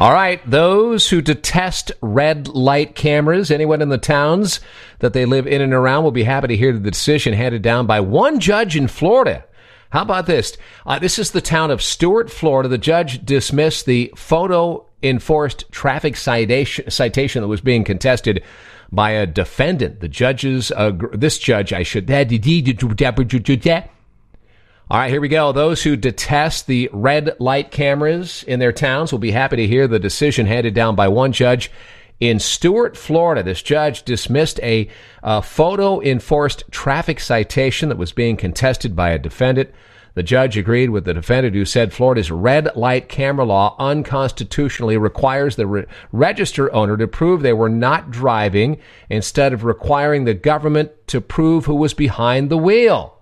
All right, those who detest red light cameras, anyone in the towns that they live in and around, will be happy to hear the decision handed down by one judge in Florida. How about this? This is the town of Stuart, Florida. The judge dismissed the photo-enforced traffic citation that was being contested by a defendant. This judge, All right, here we go. Those who detest the red light cameras in their towns will be happy to hear the decision handed down by one judge in Stuart, Florida. This judge dismissed a photo-enforced traffic citation that was being contested by a defendant. The judge agreed with the defendant, who said Florida's red light camera law unconstitutionally requires the register owner to prove they were not driving instead of requiring the government to prove who was behind the wheel.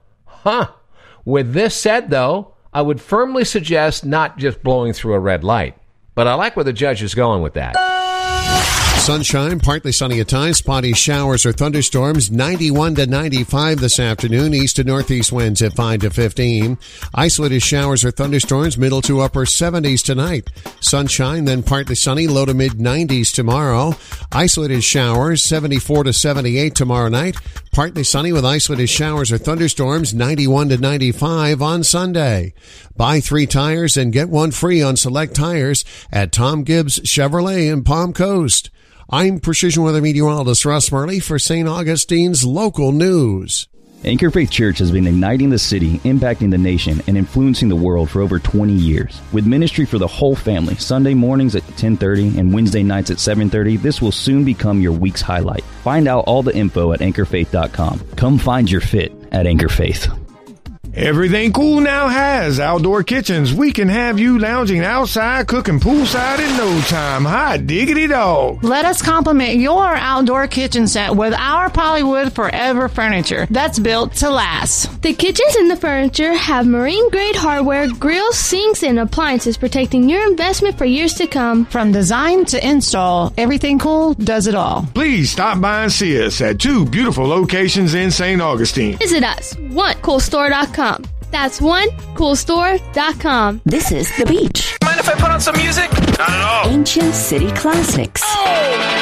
With this said, though, I would firmly suggest not just blowing through a red light. But I like where the judge is going with that. Sunshine, partly sunny at times, spotty showers or thunderstorms, 91 to 95 this afternoon, east to northeast winds at 5 to 15. Isolated showers or thunderstorms, middle to upper 70s tonight. Sunshine, then partly sunny, low to mid 90s tomorrow. Isolated showers, 74 to 78 tomorrow night. Partly sunny with isolated showers or thunderstorms, 91 to 95 on Sunday. Buy 3 tires and get 1 free on select tires at Tom Gibbs Chevrolet in Palm Coast. I'm Precision Weather Meteorologist Russ Murley for St. Augustine's Local News. Anchor Faith Church has been igniting the city, impacting the nation, and influencing the world for over 20 years. With ministry for the whole family, Sunday mornings at 10:30 and Wednesday nights at 7:30, this will soon become your week's highlight. Find out all the info at anchorfaith.com. Come find your fit at Anchor Faith. Everything Cool now has outdoor kitchens. We can have you lounging outside, cooking poolside in no time. Hot diggity dog. Let us complement your outdoor kitchen set with our Polywood Forever furniture that's built to last. The kitchens and the furniture have marine-grade hardware, grills, sinks, and appliances protecting your investment for years to come. From design to install, Everything Cool does it all. Please stop by and see us at 2 beautiful locations in St. Augustine. Visit us, onecoolstore.com. That's onecoolstore.com. This is The Beach. Mind if I put on some music? Not at all. Ancient City Classics. Oh!